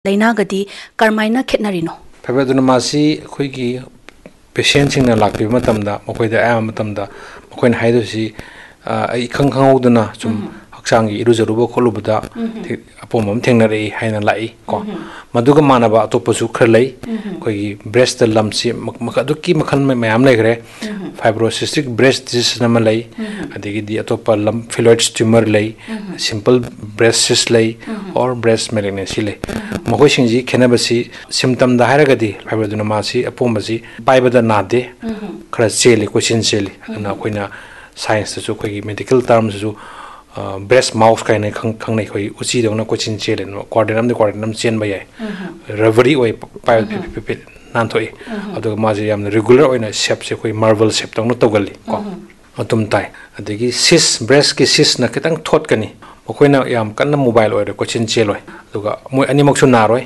Lainagadi Karmaina Ketnarino. Fibroadenoma Kuigi patients in a Laki Matamda, Mokoida Amatamda, Mokoin Haidosi, Ikankaudana, some Haksangi, Iruzaruba, Kolubuda, Apomum Tenere, Haina Lai, Maduga Manaba, Toposu Kerlay, Koi breast lumps, Makaduki Makan Mayam Negre, fibrocystic breast disease Namalay, the Atopa lump phylloid tumor lay, simple breast cyst lay, or breast malignancy lay. Mohoshinji Kenabasi symptom the Haragadi, fibroadenomasi, Apomasi, Bibada Nade, Kraseli, question Seli, and Aquina science to Suki medical terms to breast mouse kind of Kangnaki, Uchi, the question Seli, Quadrinum, the Quadrinum Chen by Reverie or Pipit Nantoi, of the Maziam, the regular in a Sepsi, Marvel Septum, Notogali, Autumn tie. The cyst, breast cyst, Nakatang Totkani. Mokoina yam kana mobile or question chelo duga mo animoxu naroi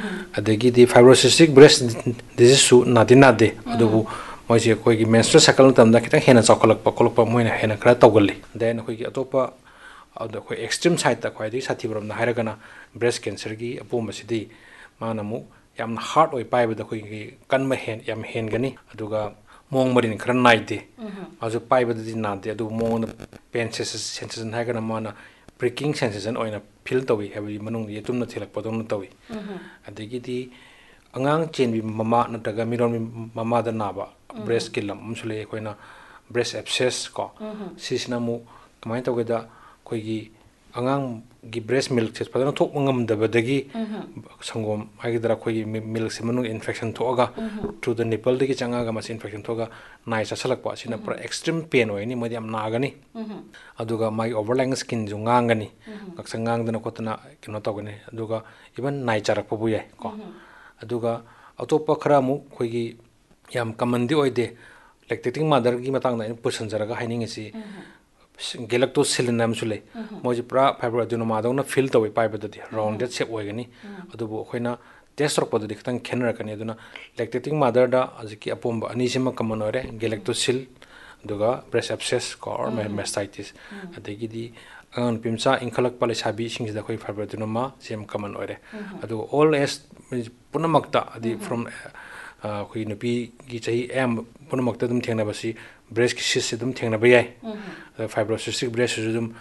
adegi di fibrocystic breast disease su nadinade adubu moise koigi menstrual cycle tamda kitang hena chakolak pakolok moina hena kra tawgali then koigi atopa adu koi extreme side ta koi di sathi brom na hairagana breast cancer gi apom sidi manamu yam hard oi pai bada koigi kanma hen yam hen gani aduga mong marin kra naide azu pai bada di nade adu mong pain sensation hairagana mana pricking sensation or in a pill to have Manung Yetum Tilak Podon Towi. And they get the Angang chain with Mama Natagamiron Mama the Naba, breast killam, Musule, Quena, breast abscess, Sisnamu, Kamanta with the Koigi Angang give breast milk, but I don't talk Mungam the Badagi, Sangom, Agdra Kogi milk Simonu infection toga through the nipple, the Changagamas infection toga, nice as salakwas in a extreme pain or any medium nagani. Aduga my overlying skin Zungangani, Kaksangang the Nakotana Kinotogani, Aduga, even Naichara Pobuye. Aduga, Autopa Karamu, Kogi Yam Kamandi Oide, lactating mother, Gimatanga in Pusanzaraga, Haining is Galactosilin Sule, Mojipra, fibroadenoma, don't fill the way pipe the rounded shape wagani, Adubu Hena, Destropod the Kitan Kenrakanaduna, lactating mother da Aziki Apomba, Anisima Kamonore, Galactosil, Duga, breast abscess, or mastitis. At the Gidi, Pimsa, Inkalak Palisabi, sings the fibroadenoma, same common ore. Adu all as Punamakta, from Huinupi, Gitai, M. Punamaktum Tenabasi, breast system Tenabay, the fibrocystic breast system,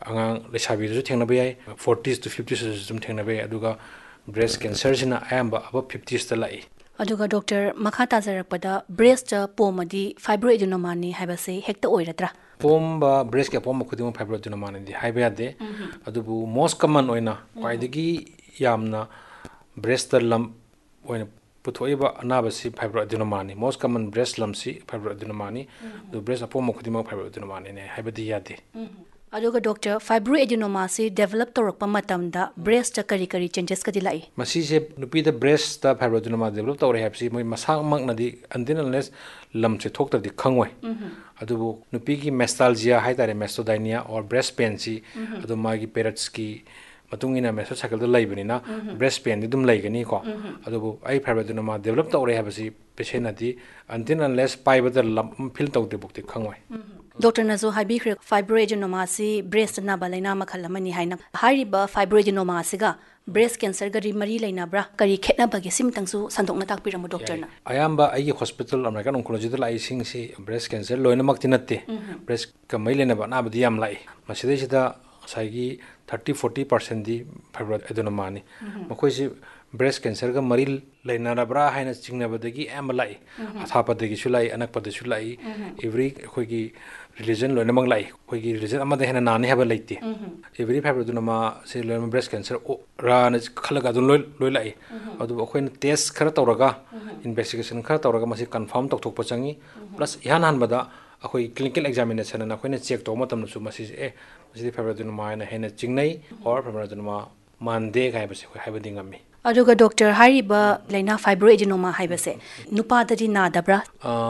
Lesabi Tenabay, 40s to 50s system Tenabay, Aduga, breast cancer in Amba above 50s the lay. Aduga Doctor Makata Zarapada, breast pomadi, fibroadenoma, have a say, hector oidra. Pomba, breast capoma kudum fibroadenoma in the Hibade, Adubu, most common oina, Quidigi Yamna, breast lump when Putoiba anabasi fibroadenomani, most common breast lumpsi fibroadenomani, the breast apoma kudimo fibroadenomani in a Hibadiade. Aduga Doctor, fibroadenoma develop to Rokpamatamda, breast curry changes Kadilai. Masise Nupi the breast fibroadenoma developed or have seen my Masang Magnadi and then unless lumps talked of the Kangway. Adubu Nupigi mestalgia, Haitare mestodynia or breast pansy, Adumagi Peretski, Matungina mesocycle the Libanina, breast pain, Didum Lagani, Adubu I fibroadenoma developed or have seen patienati and then unless pie with the lump pill out the book the Kangway. Doctor Nazo Habikri fibroadenoma breast nabalina makalamani haina hariba fibroadenoma siga breast cancer gari mari laina bra kari khetna bagi simtangsu sandokna takpiramu doctor na ayamba ai hospital American oncology la ising si breast cancer loina maktinate breast kamai lena ba na badi yam lai maside sida saigi 30-40% di fibroadenoma ni makoi si breast cancer ga mari laina bra haina chingna badagi am lai athapa dagi sulai anak pad sulai every khoigi religion lo namang lai khoigi religion amada hena nani haba laite every fibroadenoma se lo breast cancer ra na khalaga dun loi lai adu khoin test khara tawraga investigation khara tawraga masi confirm tok pachangi plus ihan han bada akhoi clinical examination na khoina check to matam su masi masi fibroadenoma na hena chingnai or fibroadenoma mande kai basi khoi habading ami Aduga Doctor Hariba Lena fibroadenoma Hibase Nupadadi Nadabra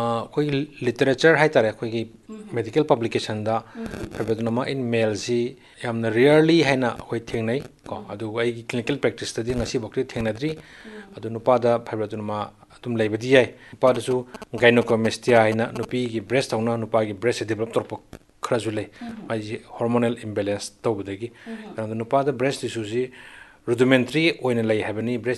Koi literature Haitare Koi medical publication da fibroadenoma in males yamna rarely haina hoi thengnai ko adu ai clinical practice study ngasi bokti thengnadri adu nupada fibroadenoma atum leibadi yai nupada su gynecomastia haina nupi gi breast hauna nupa gi breast develop torpo khrazule ai hormonal imbalance tawbadagi anu nupada breast issue rudimentary oina lay habani breast